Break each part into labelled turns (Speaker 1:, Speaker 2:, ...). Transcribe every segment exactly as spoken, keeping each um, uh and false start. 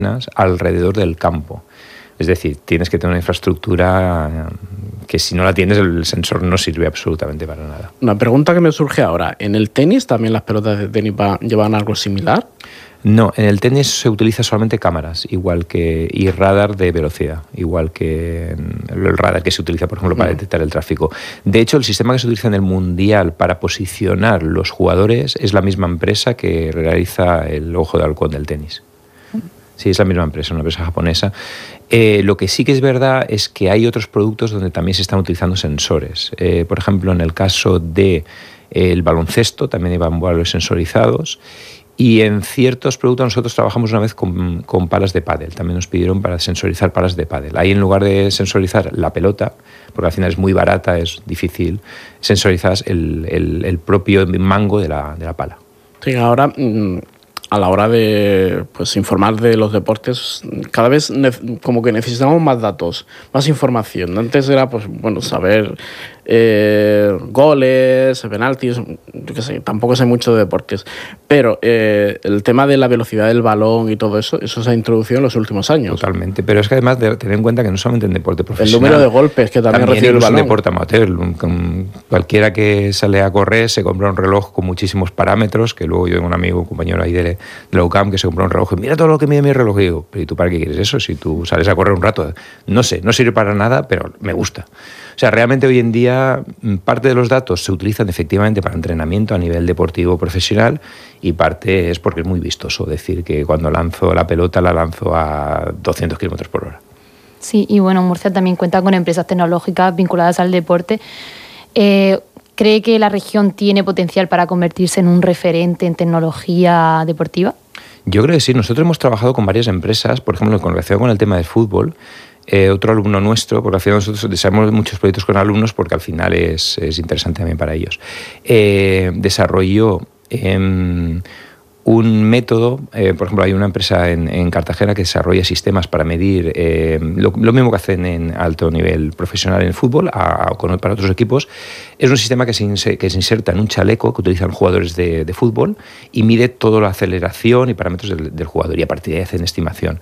Speaker 1: alrededor del campo. Es decir, tienes que tener una infraestructura que si no la tienes el sensor no sirve absolutamente para nada.
Speaker 2: Una pregunta que me surge ahora, ¿en el tenis también las pelotas de tenis llevan algo similar?
Speaker 1: No, en el tenis se utiliza solamente cámaras, igual que y radar de velocidad, igual que el radar que se utiliza, por ejemplo, para detectar el tráfico. De hecho, el sistema que se utiliza en el Mundial para posicionar los jugadores es la misma empresa que realiza el ojo de halcón del tenis. Sí, es la misma empresa, una empresa japonesa. Eh, lo que sí que es verdad es que hay otros productos donde también se están utilizando sensores. Eh, por ejemplo, en el caso del de, baloncesto también llevan valores sensorizados. Y en ciertos productos nosotros trabajamos una vez con, con palas de pádel. También nos pidieron para sensorizar palas de pádel. Ahí en lugar de sensorizar la pelota, porque al final es muy barata, es difícil, sensorizas el, el, el propio mango de la, de la pala.
Speaker 2: Sí, ahora a la hora de pues, informar de los deportes, cada vez como que necesitamos más datos, más información. Antes era pues bueno saber eh, goles, penaltis, yo qué sé, tampoco sé mucho de deportes, pero eh, el tema de la velocidad del balón y todo eso, eso se ha introducido en los últimos años.
Speaker 1: Totalmente, pero es que además de tener en cuenta que no solamente en deporte profesional,
Speaker 2: el número de golpes que también, también recibe el balón.
Speaker 1: En deporte amateur, cualquiera que sale a correr se compra un reloj con muchísimos parámetros, que luego yo tengo un amigo, un compañero ahí de, de la U C A M que se compró un reloj y mira todo lo que mide mi reloj. Y digo, ¿pero y tú para qué quieres eso? Si tú sales a correr un rato, no sé, no sirve para nada, pero me gusta. O sea, realmente hoy en día parte de los datos se utilizan efectivamente para entrenamiento a nivel deportivo profesional y parte es porque es muy vistoso decir que cuando lanzo la pelota la lanzo a doscientos kilómetros por hora.
Speaker 3: Sí, y bueno, Murcia también cuenta con empresas tecnológicas vinculadas al deporte. Eh, ¿Cree que la región tiene potencial para convertirse en un referente en tecnología deportiva?
Speaker 1: Yo creo que sí. Nosotros hemos trabajado con varias empresas, por ejemplo, con relación con el tema del fútbol. Eh, otro alumno nuestro, porque al final nosotros desarrollamos muchos proyectos con alumnos porque al final es, es interesante también para ellos, eh, desarrolló eh, un método, eh, por ejemplo hay una empresa en, en Cartagena que desarrolla sistemas para medir eh, lo, lo mismo que hacen en alto nivel profesional en el fútbol a, a, con, para otros equipos. Es un sistema que se, que se inserta en un chaleco que utilizan jugadores de, de fútbol y mide toda la aceleración y parámetros del, del jugador y a partir de ahí hacen estimación.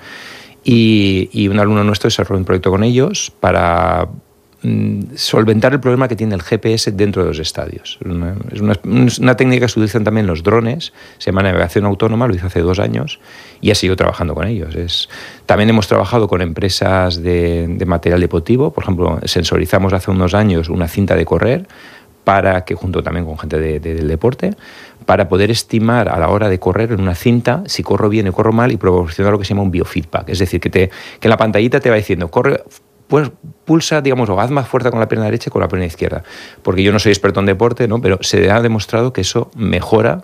Speaker 1: Y, y un alumno nuestro desarrolló un proyecto con ellos para mm, solventar el problema que tiene el G P S dentro de los estadios. Una, es una, una técnica que se utilizan también los drones, se llama navegación autónoma, lo hice hace dos años y ha seguido trabajando con ellos. Es, también hemos trabajado con empresas de, de material deportivo, por ejemplo, sensorizamos hace unos años una cinta de correr, para que junto también con gente de, de, del deporte, para poder estimar a la hora de correr en una cinta si corro bien o corro mal y proporcionar lo que se llama un biofeedback. Es decir, que, te, que la pantallita te va diciendo, corre, pues pulsa, digamos, o haz más fuerza con la pierna derecha que con la pierna izquierda. Porque yo no soy experto en deporte, ¿no? Pero se ha demostrado que eso mejora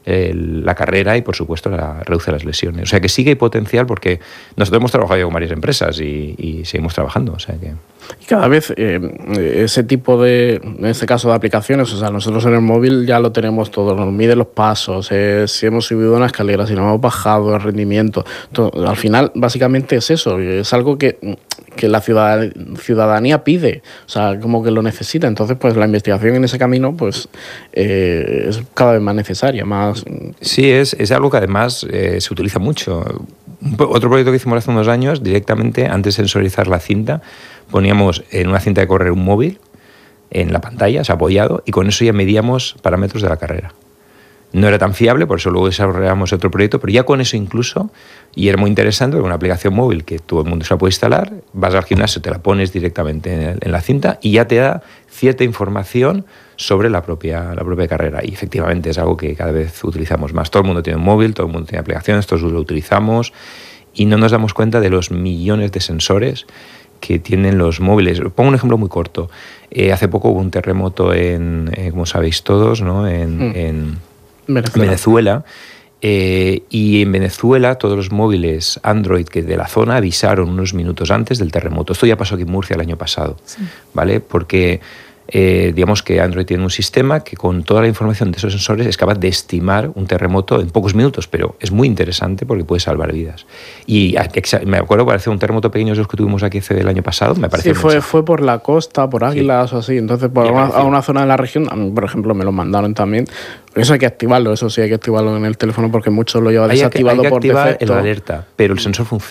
Speaker 1: el, la carrera y, por supuesto, la, reduce las lesiones. O sea, que sí que hay potencial porque nosotros hemos trabajado con varias empresas y, y seguimos trabajando. O sea que...
Speaker 2: Y cada vez eh, ese tipo de, en este caso de aplicaciones, o sea, nosotros en el móvil ya lo tenemos todo, nos mide los pasos, eh, si hemos subido una escalera, si no hemos bajado el rendimiento. Todo, al final, básicamente es eso, es algo que, que la ciudadanía pide, o sea, como que lo necesita. Entonces, pues la investigación en ese camino, pues eh, es cada vez más necesaria, más...
Speaker 1: Sí, es, es algo que además eh, se utiliza mucho. Otro proyecto que hicimos hace unos años, directamente, antes de sensorizar la cinta, poníamos en una cinta de correr un móvil en la pantalla, o sea, apoyado, y con eso ya medíamos parámetros de la carrera. No era tan fiable, por eso luego desarrollamos otro proyecto, pero ya con eso incluso, y era muy interesante, una aplicación móvil que todo el mundo se la puede instalar, vas al gimnasio, te la pones directamente en, el, en la cinta y ya te da cierta información sobre la propia, la propia carrera. Y efectivamente es algo que cada vez utilizamos más. Todo el mundo tiene un móvil, todo el mundo tiene aplicaciones, todos lo utilizamos y no nos damos cuenta de los millones de sensores que tienen los móviles. Pongo un ejemplo muy corto. Eh, hace poco hubo un terremoto en, eh, como sabéis todos, ¿no? en, mm. en Venezuela, Venezuela eh, y en Venezuela todos los móviles Android que de la zona avisaron unos minutos antes del terremoto. Esto ya pasó aquí en Murcia el año pasado, sí. ¿Vale? Porque eh, digamos que Android tiene un sistema que con toda la información de esos sensores es capaz de estimar un terremoto en pocos minutos, pero es muy interesante porque puede salvar vidas. Y me acuerdo, parece un terremoto pequeño esos que tuvimos aquí el año pasado, me parece.
Speaker 2: Sí, fue, fue por la costa, por Águilas sí. o así, entonces por una, a una zona de la región, a mí, por ejemplo, me lo mandaron también. Eso hay que activarlo, eso sí hay que activarlo en el teléfono porque muchos lo llevan desactivado
Speaker 1: hay que, hay que
Speaker 2: por
Speaker 1: activar
Speaker 2: defecto.
Speaker 1: el alerta, pero el sensor funciona.